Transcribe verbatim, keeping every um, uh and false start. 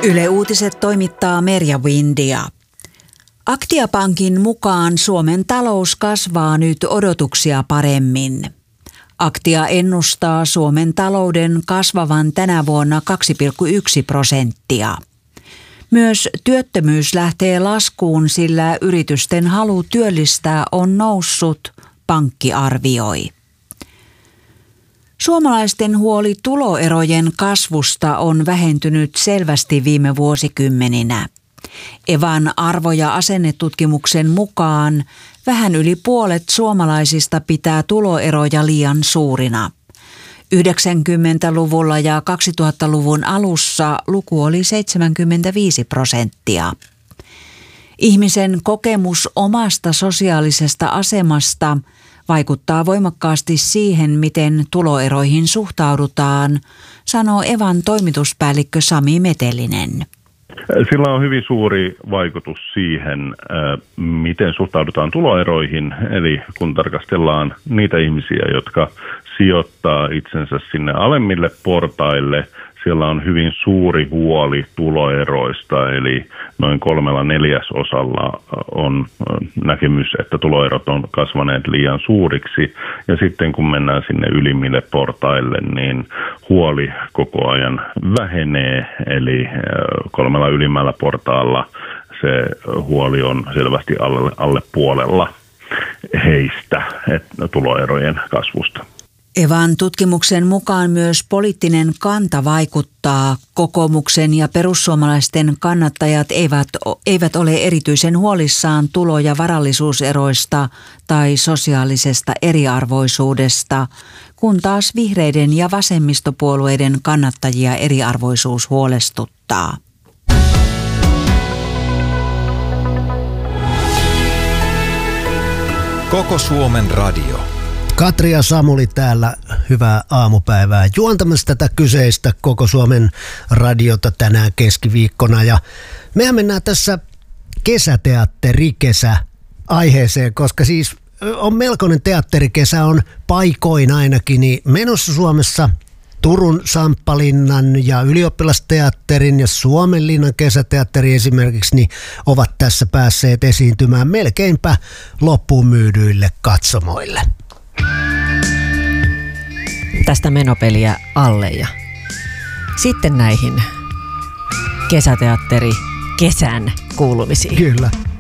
Yle Uutiset toimittaa Merja Windia. Aktia Pankin mukaan Suomen talous kasvaa nyt odotuksia paremmin. Aktia ennustaa Suomen talouden kasvavan tänä vuonna kaksi pilkku yksi prosenttia. Myös työttömyys lähtee laskuun, sillä yritysten halu työllistää on noussut, pankki arvioi. Suomalaisten huoli tuloerojen kasvusta on vähentynyt selvästi viime vuosikymmeninä. Evan arvo- ja asennetutkimuksen mukaan vähän yli puolet suomalaisista pitää tuloeroja liian suurina. yhdeksänkymmentäluvulla ja kaksituhattaluvun alussa luku oli seitsemänkymmentäviisi prosenttia. Ihmisen kokemus omasta sosiaalisesta asemasta vaikuttaa voimakkaasti siihen, miten tuloeroihin suhtaudutaan, sanoo Evan toimituspäällikkö Sami Metelinen. Sillä on hyvin suuri vaikutus siihen, miten suhtaudutaan tuloeroihin, eli kun tarkastellaan niitä ihmisiä, jotka sijoittaa itsensä sinne alemmille portaille, siellä on hyvin suuri huoli tuloeroista, eli noin kolmella neljäsosalla on näkemys, että tuloerot on kasvaneet liian suuriksi. Ja sitten kun mennään sinne ylimmille portaille, niin huoli koko ajan vähenee, eli kolmella ylimmällä portaalla se huoli on selvästi alle, alle puolella heistä että tuloerojen kasvusta. Evan tutkimuksen mukaan myös poliittinen kanta vaikuttaa. Kokoomuksen ja perussuomalaisten kannattajat eivät, eivät ole erityisen huolissaan tulo- ja varallisuuseroista tai sosiaalisesta eriarvoisuudesta, kun taas vihreiden ja vasemmistopuolueiden kannattajia eriarvoisuus huolestuttaa. Koko Suomen radio. Katri ja Samuli täällä, hyvää aamupäivää juontamassa tätä kyseistä Koko Suomen radiota tänään keskiviikkona. Ja mehän mennään tässä kesäteatterikesä aiheeseen, koska siis on melkoinen teatterikesä, on paikoin ainakin niin menossa Suomessa. Turun Samppalinnan ja Ylioppilasteatterin ja Suomenlinnan kesäteatteri esimerkiksi niin ovat tässä päässeet esiintymään melkeinpä loppuun myydyille katsomoille. Tästä menopeliä alle ja sitten näihin kesäteatteri kesän kuulumisiin. Kyllä.